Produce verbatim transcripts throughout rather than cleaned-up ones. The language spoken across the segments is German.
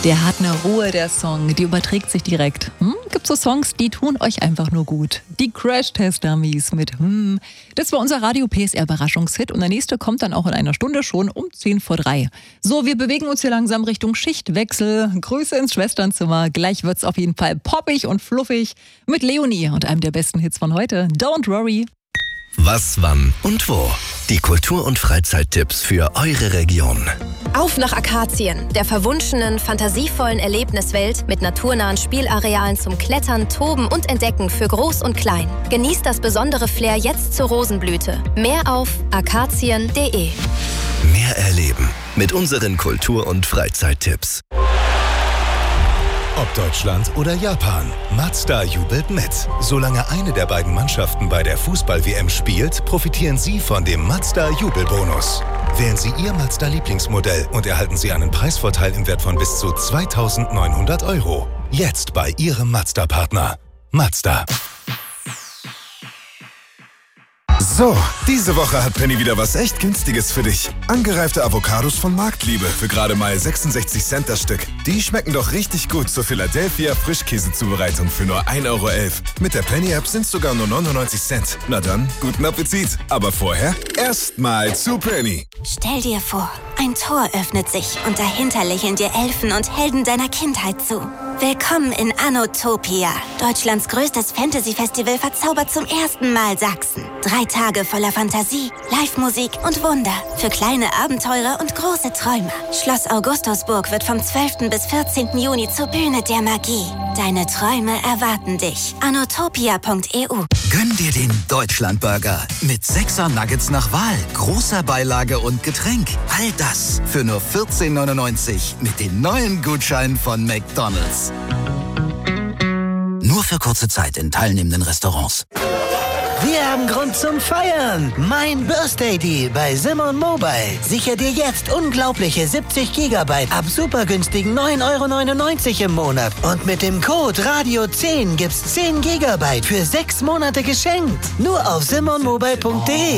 Der hat eine Ruhe, der Song. Die überträgt sich direkt. Hm? Gibt so Songs, die tun euch einfach nur gut. Die Crash-Test-Dummies mit Hm. Das war unser Radio-P S R-Überraschungshit und der nächste kommt dann auch in einer Stunde schon um zehn vor drei. So, wir bewegen uns hier langsam Richtung Schichtwechsel. Grüße ins Schwesternzimmer. Gleich wird's auf jeden Fall poppig und fluffig mit Leonie und einem der besten Hits von heute. Don't Worry. Was, wann und wo? Die Kultur- und Freizeittipps für eure Region. Auf nach Akazien, der verwunschenen, fantasievollen Erlebniswelt mit naturnahen Spielarealen zum Klettern, Toben und Entdecken für Groß und Klein. Genießt das besondere Flair jetzt zur Rosenblüte. Mehr auf akazien punkt de. Mehr erleben mit unseren Kultur- und Freizeittipps. Ob Deutschland oder Japan, Mazda jubelt mit. Solange eine der beiden Mannschaften bei der Fußball-W M spielt, profitieren Sie von dem Mazda-Jubelbonus. Wählen Sie Ihr Mazda-Lieblingsmodell und erhalten Sie einen Preisvorteil im Wert von bis zu zweitausendneunhundert Euro. Jetzt bei Ihrem Mazda-Partner. Mazda. So, diese Woche hat Penny wieder was echt Günstiges für dich. Angereifte Avocados von Marktliebe für gerade mal sechsundsechzig Cent das Stück. Die schmecken doch richtig gut zur Philadelphia Frischkäsezubereitung für nur ein Euro elf. Mit der Penny-App sind es sogar nur neunundneunzig Cent. Na dann, guten Appetit. Aber vorher erstmal zu Penny. Stell dir vor, ein Tor öffnet sich und dahinter lächeln dir Elfen und Helden deiner Kindheit zu. Willkommen in Anotopia. Deutschlands größtes Fantasy-Festival verzaubert zum ersten Mal Sachsen. Drei Tage voller Fantasie, Live-Musik und Wunder. Für kleine Abenteurer und große Träume. Schloss Augustusburg wird vom zwölften bis vierzehnten Juni zur Bühne der Magie. Deine Träume erwarten dich. anotopia punkt e u. Gönn dir den Deutschlandburger mit sechser Nuggets nach Wahl, großer Beilage und Getränk. All das für nur vierzehn neunundneunzig mit den neuen Gutscheinen von McDonald's. Nur für kurze Zeit in teilnehmenden Restaurants. Wir haben Grund zum Feiern. Mein Birthday Deal bei Simon Mobile. Sicher dir jetzt unglaubliche siebzig Gigabyte ab super günstigen neun Euro neunundneunzig im Monat. Und mit dem Code Radio zehn gibt's zehn Gigabyte für sechs Monate geschenkt. Nur auf simon mobile punkt de.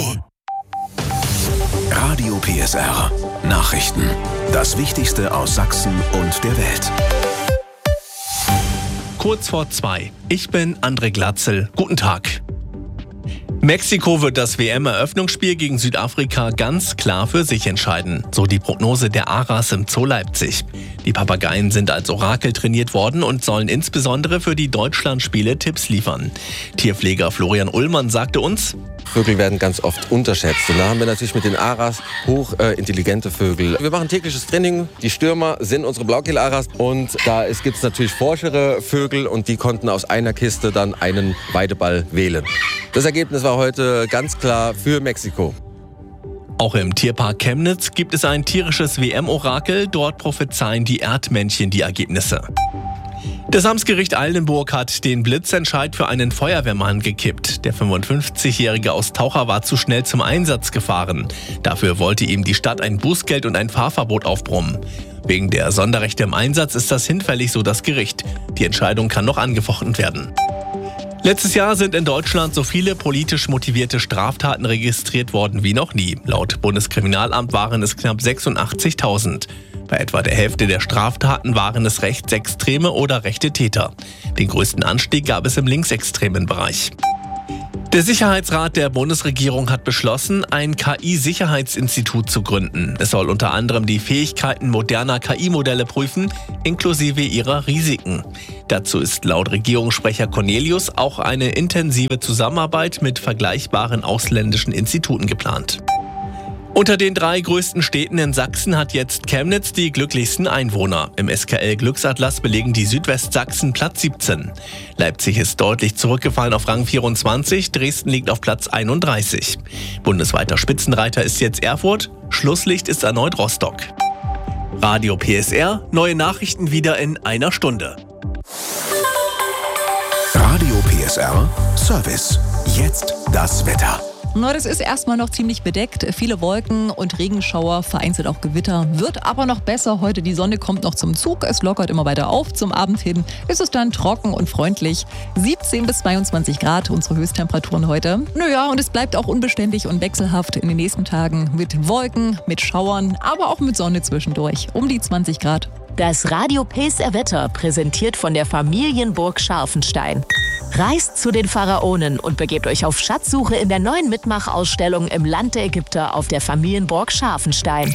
Radio P S R. Nachrichten. Das Wichtigste aus Sachsen und der Welt. Kurz vor zwei. Ich bin André Glatzel. Guten Tag. Mexiko wird das W M-Eröffnungsspiel gegen Südafrika ganz klar für sich entscheiden, so die Prognose der Aras im Zoo Leipzig. Die Papageien sind als Orakel trainiert worden und sollen insbesondere für die Deutschlandspiele Tipps liefern. Tierpfleger Florian Ullmann sagte uns: Vögel werden ganz oft unterschätzt. Und da haben wir natürlich mit den Aras hochintelligente äh, Vögel. Wir machen tägliches Training. Die Stürmer sind unsere Blaukehl-Aras. Und da gibt es natürlich forschere Vögel und die konnten aus einer Kiste dann einen Weideball wählen. Das Ergebnis war heute ganz klar für Mexiko. Auch im Tierpark Chemnitz gibt es ein tierisches W M-Orakel. Dort prophezeien die Erdmännchen die Ergebnisse. Das Amtsgericht Eilenburg hat den Blitzentscheid für einen Feuerwehrmann gekippt. Der fünfundfünfzigjährige aus Taucher war zu schnell zum Einsatz gefahren. Dafür wollte ihm die Stadt ein Bußgeld und ein Fahrverbot aufbrummen. Wegen der Sonderrechte im Einsatz ist das hinfällig, so das Gericht. Die Entscheidung kann noch angefochten werden. Letztes Jahr sind in Deutschland so viele politisch motivierte Straftaten registriert worden wie noch nie. Laut Bundeskriminalamt waren es knapp sechsundachtzigtausend. Bei etwa der Hälfte der Straftaten waren es rechtsextreme oder rechte Täter. Den größten Anstieg gab es im linksextremen Bereich. Der Sicherheitsrat der Bundesregierung hat beschlossen, ein K I-Sicherheitsinstitut zu gründen. Es soll unter anderem die Fähigkeiten moderner K I-Modelle prüfen, inklusive ihrer Risiken. Dazu ist laut Regierungssprecher Cornelius auch eine intensive Zusammenarbeit mit vergleichbaren ausländischen Instituten geplant. Unter den drei größten Städten in Sachsen hat jetzt Chemnitz die glücklichsten Einwohner. Im S K L-Glücksatlas belegen die Südwestsachsen Platz siebzehn. Leipzig ist deutlich zurückgefallen auf Rang vierundzwanzig, Dresden liegt auf Platz einunddreißig. Bundesweiter Spitzenreiter ist jetzt Erfurt, Schlusslicht ist erneut Rostock. Radio P S R, neue Nachrichten wieder in einer Stunde. Radio P S R, Service. Jetzt das Wetter. Na, das ist erstmal noch ziemlich bedeckt. Viele Wolken und Regenschauer, vereinzelt auch Gewitter. Wird aber noch besser. Heute die Sonne kommt noch zum Zug. Es lockert immer weiter auf. Zum Abend hin ist es dann trocken und freundlich. siebzehn bis zweiundzwanzig Grad unsere Höchsttemperaturen heute. Naja, und es bleibt auch unbeständig und wechselhaft in den nächsten Tagen mit Wolken, mit Schauern, aber auch mit Sonne zwischendurch. Um die zwanzig Grad. Das Radio P S R Wetter präsentiert von der Familienburg Scharfenstein. Reist zu den Pharaonen und begebt euch auf Schatzsuche in der neuen Mitmachausstellung im Land der Ägypter auf der Familienburg Scharfenstein.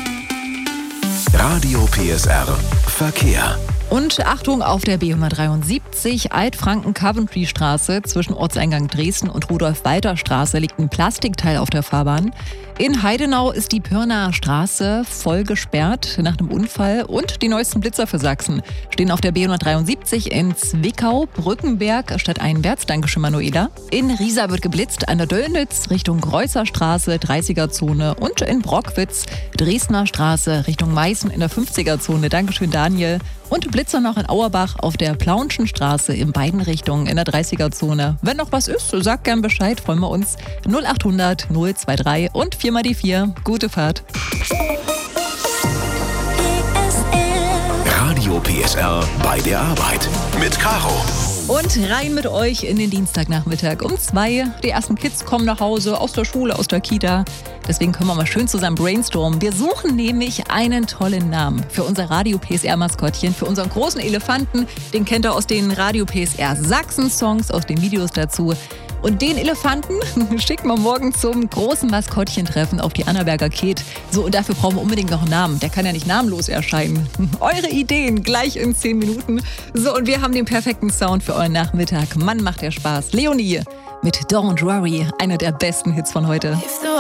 Radio P S R Verkehr. Und Achtung, auf der B hundertdreiundsiebzig Altfranken-Coventry-Straße zwischen Ortseingang Dresden und Rudolf-Walter-Straße liegt ein Plastikteil auf der Fahrbahn. In Heidenau ist die Pirnaer Straße voll gesperrt nach einem Unfall. Und die neuesten Blitzer für Sachsen stehen auf der B hundertdreiundsiebzig in Zwickau, Brückenberg stadteinwärts. Dankeschön, Manuela. In Riesa wird geblitzt an der Döllnitz Richtung Greutzer Straße, dreißiger-Zone. Und in Brockwitz, Dresdner Straße Richtung Meißen in der fünfziger-Zone. Dankeschön, Daniel. Und Blitzer noch in Auerbach auf der Plaunschen Straße in beiden Richtungen in der dreißiger-Zone. Wenn noch was ist, sag gern Bescheid, freuen wir uns. null achthundert null drei und vier mal die vier. Gute Fahrt. Radio P S R bei der Arbeit mit Caro. Und rein mit euch in den Dienstagnachmittag um zwei. Die ersten Kids kommen nach Hause aus der Schule, aus der Kita. Deswegen können wir mal schön zusammen brainstormen. Wir suchen nämlich einen tollen Namen für unser Radio P S R-Maskottchen, für unseren großen Elefanten. Den kennt ihr aus den Radio P S R Sachsen-Songs, aus den Videos dazu. Und den Elefanten schicken wir morgen zum großen Maskottchentreffen auf die Annaberger Keet. So, und dafür brauchen wir unbedingt noch einen Namen. Der kann ja nicht namenlos erscheinen. Eure Ideen gleich in zehn Minuten. So, und wir haben den perfekten Sound für euren Nachmittag. Mann, macht der Spaß. Leonie mit Don't Worry, einer der besten Hits von heute.